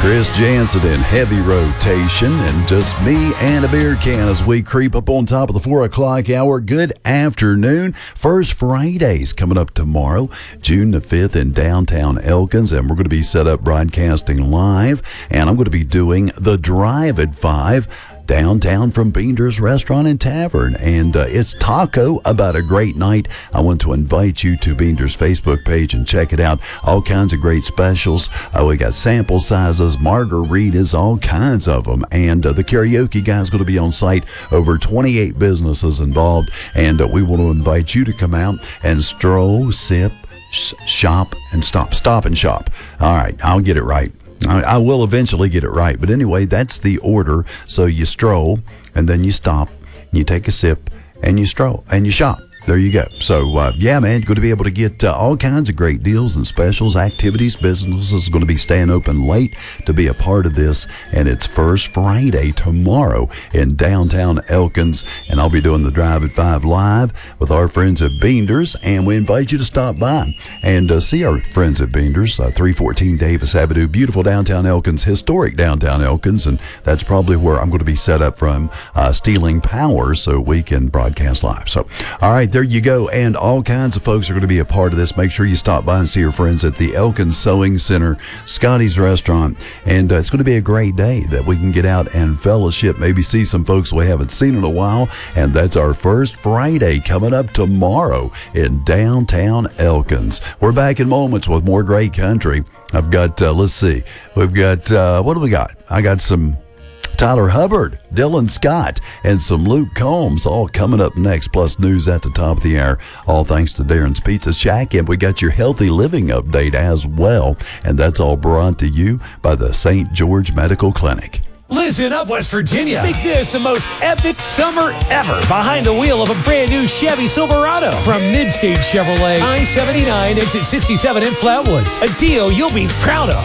Chris Jansen in heavy rotation, and just me and a beer can as we creep up on top of the 4 o'clock hour. Good afternoon. First Friday's coming up tomorrow, June the 5th in downtown Elkins, and we're going to be set up broadcasting live, and I'm going to be doing the drive at 5 downtown from Beander's Restaurant and Tavern, and it's taco about a great night. I want to invite you to Beander's Facebook page and check it out. All kinds of great specials. We got sample sizes, margaritas, all kinds of them, and the karaoke guy's going to be on site. Over 28 businesses involved, and we want to invite you to come out and stroll, sip, shop, and stop and shop. All right, I'll get it right. I will eventually get it right. But anyway, that's the order. So you stroll, and then you stop, and you take a sip, and you stroll, and you shop. There you go. So, yeah, man, going to be able to get all kinds of great deals and specials, activities, businesses going to be staying open late to be a part of this. And it's First Friday tomorrow in downtown Elkins. And I'll be doing the Drive at 5 live with our friends at Beander's. And we invite you to stop by and see our friends at Beander's, 314 Davis Avenue, beautiful downtown Elkins, historic downtown Elkins. And that's probably where I'm going to be set up from, stealing power so we can broadcast live. So, all right. There you go, and all kinds of folks are going to be a part of this. Make sure you stop by and see your friends at the Elkins Sewing Center, Scotty's Restaurant, and it's going to be a great day that we can get out and fellowship, maybe see some folks we haven't seen in a while, and that's our First Friday coming up tomorrow in downtown Elkins. We're back in moments with more great country. I've got, let's see, we've got, what do we got? I got some Tyler Hubbard, Dylan Scott, and some Luke Combs all coming up next, plus news at the top of the hour, all thanks to Darren's Pizza Shack. And we got your healthy living update as well, and that's all brought to you by the St. George Medical Clinic. Listen up, West Virginia. Make this the most epic summer ever behind the wheel of a brand new Chevy Silverado from Midstage Chevrolet, I-79, exit 67 in Flatwoods. A deal you'll be proud of.